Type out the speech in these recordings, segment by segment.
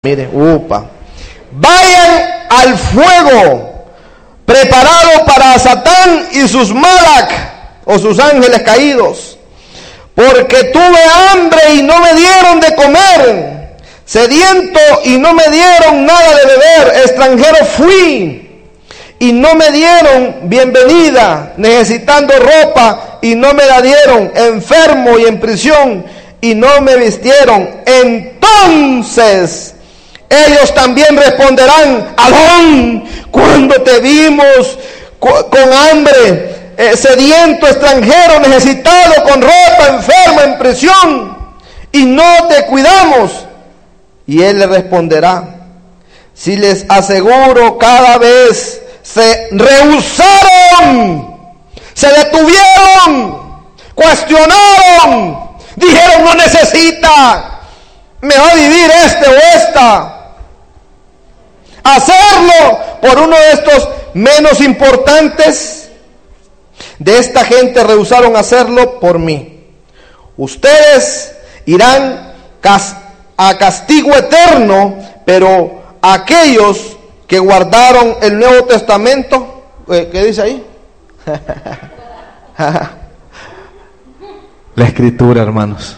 Mire, vayan al fuego preparado para Satán y sus malak, o sus ángeles caídos. Porque tuve hambre y no me dieron de comer, sediento y no me dieron nada de beber, extranjero fui y no me dieron bienvenida, necesitando ropa y no me la dieron, enfermo y en prisión y no me vistieron. Entonces ellos también responderán: Adón, cuando te vimos con hambre, sediento, extranjero, necesitado, con ropa, enfermo, en prisión, y no te cuidamos. Y él le responderá: si les aseguro, cada vez se rehusaron, se detuvieron, cuestionaron, dijeron: no necesita, me va a vivir este o esta. Hacerlo por uno de estos menos importantes de esta gente rehusaron hacerlo por mí. Ustedes irán a castigo eterno, pero aquellos que guardaron el Nuevo Testamento, ¿qué dice ahí? La Escritura, hermanos.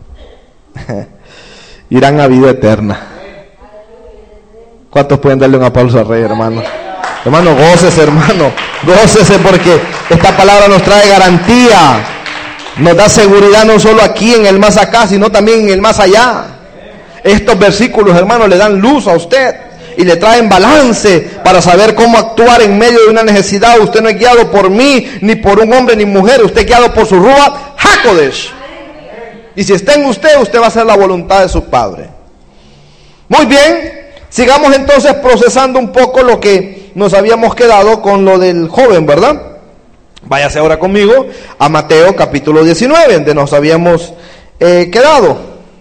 Irán a vida eterna. ¿Cuántos pueden darle un aplauso al Rey, hermano? Hermano, gócese, hermano. Gócese, porque esta palabra nos trae garantía. Nos da seguridad no solo aquí en el más acá, sino también en el más allá. Estos versículos, hermano, le dan luz a usted y le traen balance para saber cómo actuar en medio de una necesidad. Usted no es guiado por mí, ni por un hombre ni mujer. Usted es guiado por su Ruach HaKodesh. Y si está en usted, usted va a hacer la voluntad de su Padre. Muy bien. Sigamos entonces procesando un poco lo que nos habíamos quedado con lo del joven, ¿verdad? Váyase ahora conmigo a Mateo capítulo 19, donde nos habíamos quedado.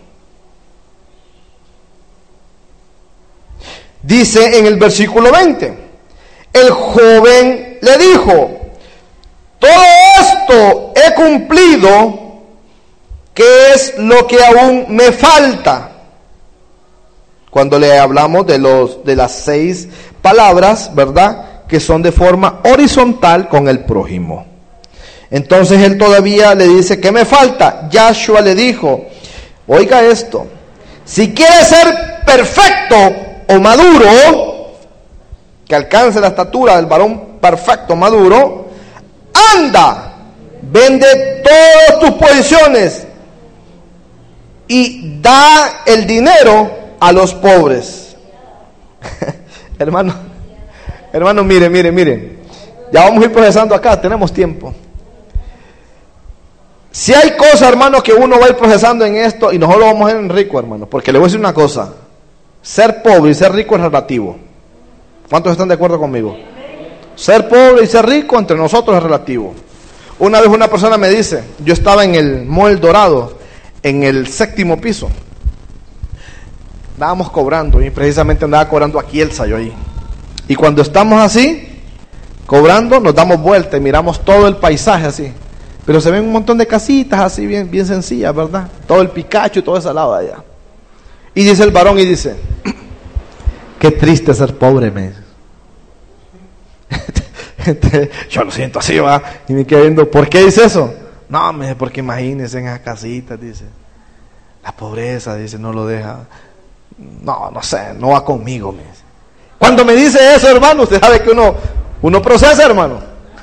Dice en el versículo 20, el joven le dijo: todo esto he cumplido, ¿qué es lo que aún me falta? Cuando le hablamos de las 6 palabras, ¿verdad?, que son de forma horizontal con el prójimo. Entonces él todavía le dice: ¿qué me falta? Yahshua le dijo: oiga esto, si quiere ser perfecto o maduro, que alcance la estatura del varón perfecto, maduro, anda, vende todas tus posesiones y da el dinero a los pobres. hermano, mire. Ya vamos a ir procesando acá, tenemos tiempo. Si hay cosas, hermano, que uno va a ir procesando en esto, y nosotros vamos a ir en rico, hermano, porque le voy a decir una cosa: ser pobre y ser rico es relativo. ¿Cuántos están de acuerdo conmigo? Ser pobre y ser rico entre nosotros es relativo. Una vez una persona me dice, yo estaba en el Mall Dorado, en el 7º piso. Estábamos cobrando, y precisamente andaba cobrando aquí el sayo ahí. Y cuando estamos así, cobrando, nos damos vuelta y miramos todo el paisaje así. Pero se ven un montón de casitas así, bien sencillas, ¿verdad? Todo el Picacho y todo ese lado de allá. Y dice el varón y dice: qué triste ser pobre, me dice. Yo lo siento así, va. Y me quedé viendo, ¿por qué dice eso? No, me dice, porque imagínense en esas casitas, dice. La pobreza, dice, no lo deja. No sé, no va conmigo, me dice. Cuando me dice eso, hermano, usted sabe que uno procesa, hermano.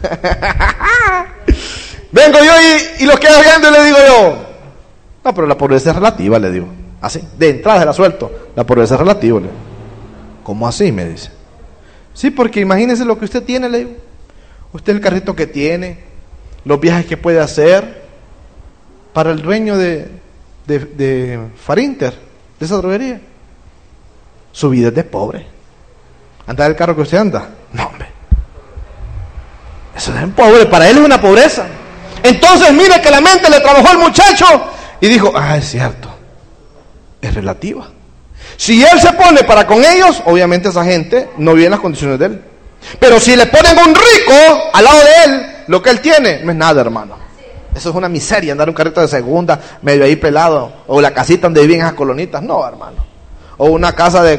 Vengo yo y lo quedo viendo y le digo yo: no, pero la pobreza es relativa, le digo. Así, de entrada se la suelto. La pobreza es relativa, le digo. ¿Cómo así? Me dice. Sí, porque imagínese lo que usted tiene, le digo. Usted el carrito que tiene, los viajes que puede hacer. Para el dueño de Farinter, de esa droguería, su vida es de pobre. ¿Andar el carro que usted anda? No, hombre. Eso es pobre, para él es una pobreza. Entonces mire que la mente le trabajó al muchacho y dijo: es cierto, es relativa. Si él se pone para con ellos, obviamente esa gente no vive en las condiciones de él. Pero si le ponen un rico al lado de él, lo que él tiene no es nada, hermano. Eso es una miseria, andar un carrito de segunda, medio ahí pelado, o la casita donde viven esas colonitas, no, hermano. O una casa de